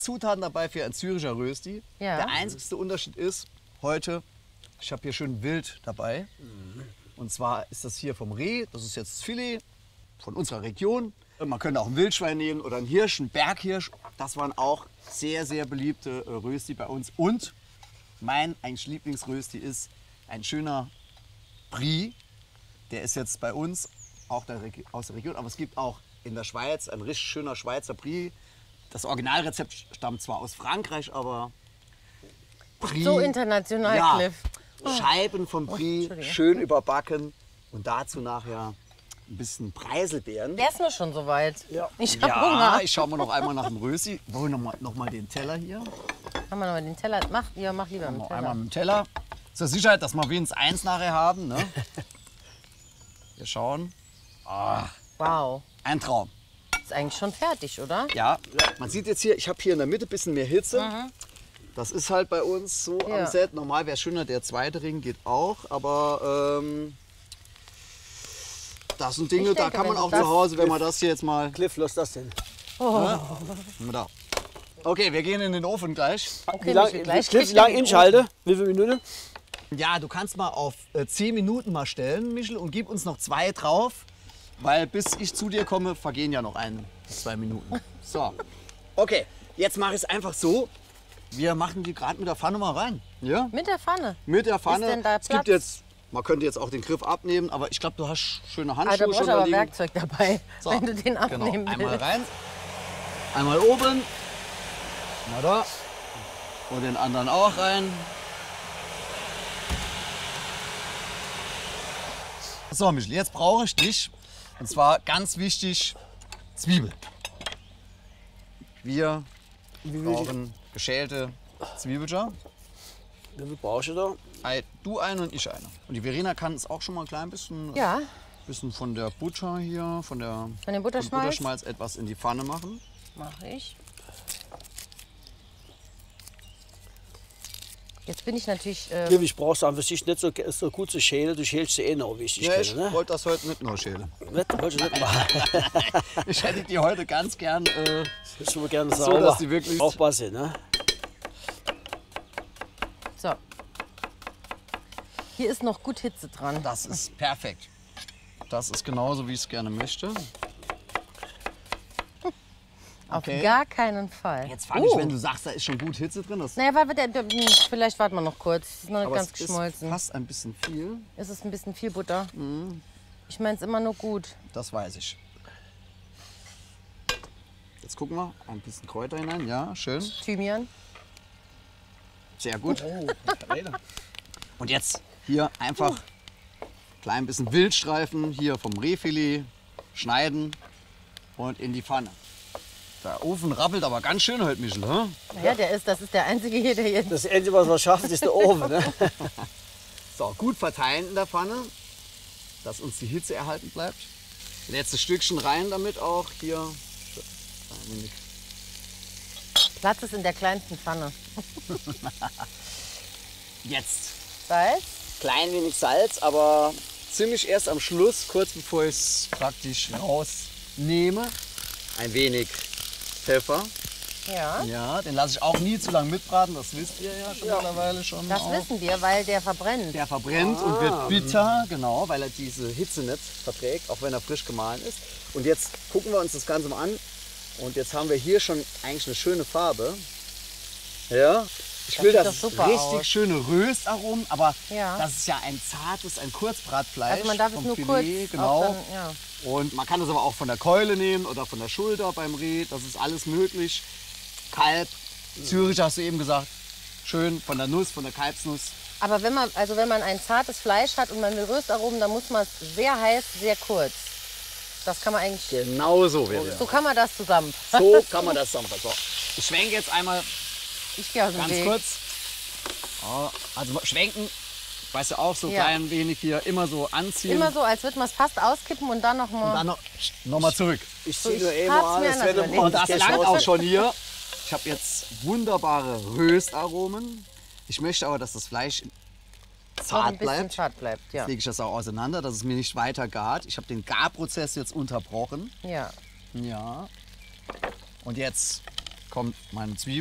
Zutaten dabei für ein Züricher Rösti. Ja. Der einzigste Unterschied ist, heute, ich habe hier schön Wild dabei. Und zwar ist das hier vom Reh, das ist jetzt das Filet von unserer Region. Man könnte auch ein Wildschwein nehmen oder einen Hirsch, einen Berghirsch. Das waren auch sehr, sehr beliebte Rösti bei uns. Und mein eigentlich Lieblingsrösti ist ein schöner Brie. Der ist jetzt bei uns auch aus der Region, aber es gibt auch in der Schweiz ein richtig schöner Schweizer Brie. Das Originalrezept stammt zwar aus Frankreich, aber Brie, So international, ja, Cliff. Scheiben von Brie, Entschuldige. schön überbacken und dazu nachher ein bisschen Preiselbeeren. Der ist nur schon soweit. Ja. Ich hab Ja, Hunger. ich schaue mal noch einmal nach dem Rösti. Wollen wir noch mal den Teller hier? Machen wir nochmal den Teller. Mach lieber mit dem Noch Teller. einmal mit dem Teller. Zur Sicherheit, dass wir wenigstens eins nachher haben. Ne? Wir schauen. Wow. Ein Traum. Ist eigentlich schon fertig, oder? Ja, man sieht jetzt hier, ich habe hier in der Mitte ein bisschen mehr Hitze. Das ist halt bei uns so Ja. am Set. Normal wäre es schöner, der zweite Ring geht auch. Aber das sind Dinge, Ich da denke, kann man wenn auch du zu das- Hause, wenn man das hier jetzt mal... Cliff, lass das denn. Da. Okay, wir gehen in den Ofen gleich. Okay, Wie Michel, gleich Cliff, kriegt wie lange er den Inschalten? Wie viele Minuten? Ja, du kannst mal auf 10 Minuten mal stellen, Michel, und gib uns noch 2 drauf. Weil bis ich zu dir komme, vergehen ja noch 1 bis 2 Minuten. So, okay, jetzt mache ich es einfach so. Wir machen die gerade mit der Pfanne mal rein. Ja? Mit der Pfanne. Mit der Pfanne. Ist denn da Es gibt Platz? jetzt, man könnte jetzt auch den Griff abnehmen, aber ich glaube, du hast schöne Ah, Handschuhe da brauchst schon du da aber liegen. Werkzeug dabei, So, wenn du den abnehmen genau. Einmal willst. rein, einmal oben, mal da und den anderen auch rein. So, Michel, jetzt brauche ich dich, und zwar ganz wichtig, Zwiebel. Wir brauchen geschälte Zwiebelchen. Wie viel brauchst du da? Du eine und ich eine. Und die Verena kann es auch schon mal ein klein bisschen, Ja, bisschen von der Butter hier, von dem vom Butterschmalz Butterschmalz etwas in die Pfanne machen. mache ich. Jetzt bin ich natürlich... Cliff, ich brauch's an für sich nicht so gut zu schälen. Du schälst sie eh noch, wie ich dich Ja, ich kenne. Ne? wollte das heute nicht nur schälen. Nicht? Wolltest du nicht machen. Ich hätte die heute ganz gern. Das würde gerne So, sauber. dass die wirklich- Brauchbar sind, ne? so. Hier ist noch gut Hitze dran. Das ist perfekt. Das ist genauso, wie ich es gerne möchte. Auf okay. gar keinen Fall. Jetzt fange ich, wenn du sagst, da ist schon gut Hitze drin. Das, Naja, vielleicht warten wir noch kurz. Es ist noch nicht aber ganz es ist geschmolzen. fast ein bisschen viel. Ist es ein bisschen viel Butter? Ich meine es immer nur gut. Das weiß ich. Jetzt gucken wir. Ein bisschen Kräuter hinein. Ja, schön. Thymian. Sehr gut. Und jetzt hier einfach klein bisschen Wildstreifen hier vom Rehfilet schneiden und in die Pfanne. Der Ofen rappelt aber ganz schön heute, Michel. Hä? Ja, das ist der einzige hier, der jetzt... Das Einzige, was wir schaffen, ist der Ofen. Ne? So, gut verteilen in der Pfanne, dass uns die Hitze erhalten bleibt. Letztes Stückchen rein damit auch hier. Ein wenig. Platz ist in der kleinsten Pfanne. Jetzt Salz. klein wenig Salz, aber ziemlich erst am Schluss, kurz bevor ich es praktisch rausnehme. Ein wenig Pfeffer. Ja. Ja, den lasse ich auch nie zu lange mitbraten, das wisst ihr ja schon mittlerweile schon. Das auch. wissen wir, weil der verbrennt. Der verbrennt und wird bitter, genau, weil er diese Hitze nicht verträgt, auch wenn er frisch gemahlen ist. Und jetzt gucken wir uns das Ganze mal an. Und jetzt haben wir hier schon eigentlich eine schöne Farbe. Ja, ich will sieht das doch super richtig aus. schöne Röstaromen, aber Ja. das ist ja ein zartes, ein Kurzbratfleisch. Also man darf es vom nur Filet, kurz... genau. Auch dann, ja. Und man kann es aber auch von der Keule nehmen oder von der Schulter beim Reh. Das ist alles möglich. Kalb, Zürich hast du eben gesagt. Schön von der Nuss, von der Kalbsnuss. Aber wenn man ein zartes Fleisch hat und man will Röstaromen, dann muss man es sehr heiß, sehr kurz. Das kann man eigentlich... Genau so wäre So kann man das zusammen. So kann man das zusammenfassen. So. Ich schwenke jetzt einmal Ich gehe aus dem ganz Weg. kurz. Also schwenken, weißt du auch, so Ja. klein wenig hier, immer so anziehen. Immer so, als würde man es fast auskippen und dann noch mal... Und dann noch mal zurück. Ich So, zieh ich nur eben hab's an, mir das anders wird überlegt. Und das das langt auch schon hier. Ich habe jetzt wunderbare Röstaromen. Ich möchte aber, dass das Fleisch noch zart ein bisschen bleibt. zart bleibt. Ja. Jetzt lege ich das auch auseinander, dass es mir nicht weiter gart. Ich habe den Garprozess jetzt unterbrochen. Ja. Ja. Und jetzt kommt meine Zwiebel.